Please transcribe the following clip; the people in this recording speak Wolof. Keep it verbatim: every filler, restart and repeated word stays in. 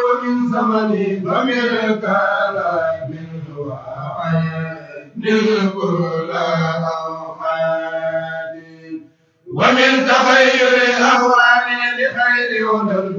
من زمني ومن كلام وعين كل أوحاد ومن تغير أهوالي لخير ونرجو